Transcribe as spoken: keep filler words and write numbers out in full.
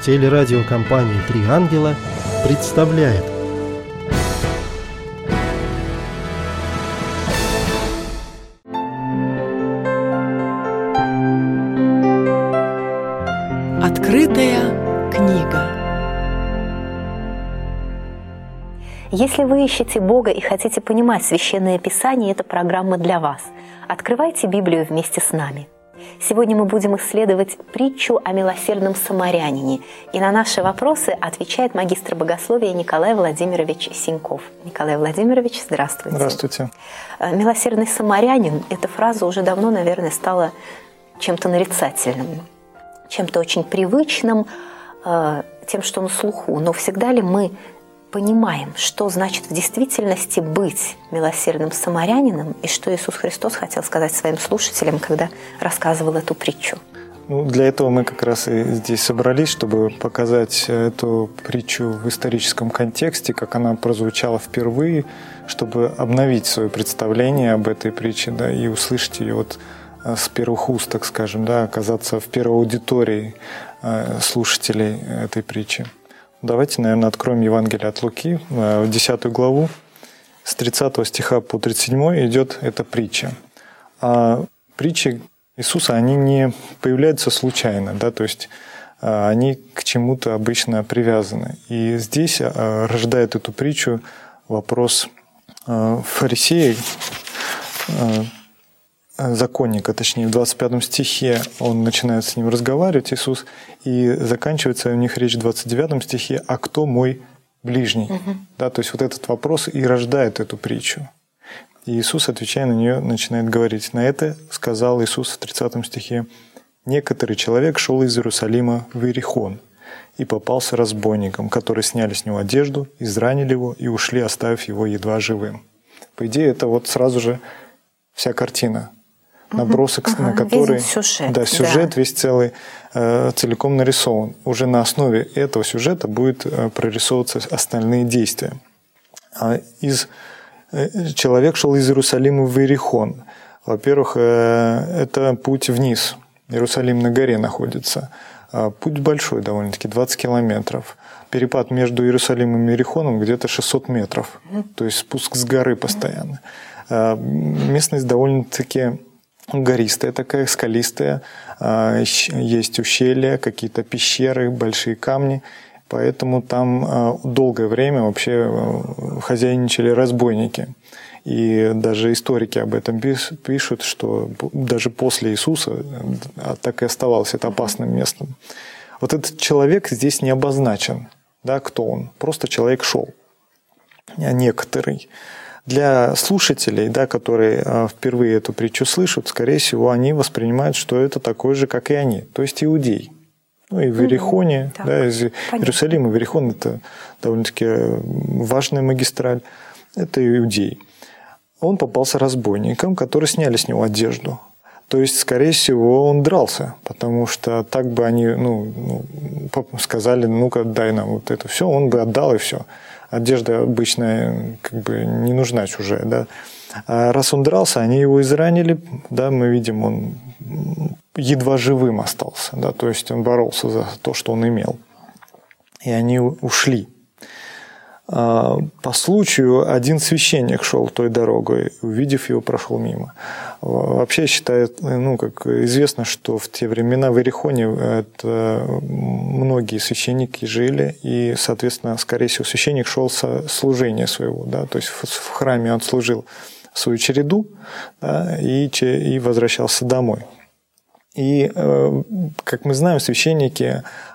Телерадиокомпания «Три ангела» представляет. Открытая книга. Если вы ищете Бога и хотите понимать Священное Писание, это программа для вас. Открывайте Библию вместе с нами. Сегодня мы будем исследовать притчу о милосердном самарянине. И на наши вопросы отвечает магистр богословия Николай Владимирович Синьков. Николай Владимирович, здравствуйте. Здравствуйте. Милосердный самарянин – эта фраза уже давно, наверное, стала чем-то нарицательным, чем-то очень привычным, тем, что на слуху. Но всегда ли мы понимаем, что значит в действительности быть милосердным самарянином и что Иисус Христос хотел сказать своим слушателям, когда рассказывал эту притчу? Ну, для этого мы как раз и здесь собрались, чтобы показать эту притчу в историческом контексте, как она прозвучала впервые, чтобы обновить свое представление об этой притче, да, и услышать ее вот с первых уст, так скажем, да, оказаться в первой аудитории слушателей этой притчи. Давайте, наверное, откроем Евангелие от Луки, в десятую главу, с тридцатого стиха по тридцать седьмой идет эта притча. А притчи Иисуса, они не появляются случайно, да, то есть они к чему-то обычно привязаны. И здесь рождает эту притчу вопрос фарисея, законника, точнее, в двадцать пятом стихе он начинает с ним разговаривать, Иисус, и заканчивается у них речь в двадцать девятом стихе «А кто мой ближний?». Угу. Да, то есть вот этот вопрос и рождает эту притчу. И Иисус, отвечая на нее, начинает говорить. На это сказал Иисус в тридцатом стихе: «Некоторый человек шел из Иерусалима в Иерихон и попался разбойникам, которые сняли с него одежду, изранили его и ушли, оставив его едва живым». По идее, это вот сразу же вся картина. Набросок, uh-huh. на который сюжет, да, сюжет да. весь целый э, целиком нарисован. Уже на основе этого сюжета будет э, прорисовываться остальные действия. А из, э, человек шел из Иерусалима в Иерихон. Во-первых, э, это путь вниз. Иерусалим на горе находится. Э, путь большой довольно-таки, двадцать километров. Перепад между Иерусалимом и Иерихоном где-то шестьсот метров. Uh-huh. То есть спуск с горы постоянно. Uh-huh. Э, местность довольно-таки гористая такая, скалистая, есть ущелья, какие-то пещеры, большие камни, поэтому там долгое время вообще хозяйничали разбойники. И даже историки об этом пишут, что даже после Иисуса так и оставалось это опасным местом. Вот этот человек здесь не обозначен, да, кто он, просто человек шел, а некоторый. Для слушателей, да, которые впервые эту притчу слышат, скорее всего, они воспринимают, что это такой же, как и они, то есть иудей. Ну и в Иерихоне, mm-hmm. да, из Понятно. Иерусалима в Иерихон – это довольно-таки важная магистраль, это иудей. Он попался разбойникам, которые сняли с него одежду. То есть, скорее всего, он дрался, потому что так бы они ну, ну, сказали, ну-ка, дай нам вот это все, он бы отдал и все. Одежда обычная как бы не нужна чужая, да. А раз он дрался, они его изранили, да, мы видим, он едва живым остался, да, то есть он боролся за то, что он имел. И они ушли. По случаю один священник шел той дорогой, увидев его, прошел мимо. Вообще считают, ну, как известно, что в те времена в Иерихоне это многие священники жили, и, соответственно, скорее всего, священник шел со служения своего, да, то есть в храме он служил свою череду, да, и, и возвращался домой. И, как мы знаем, священники,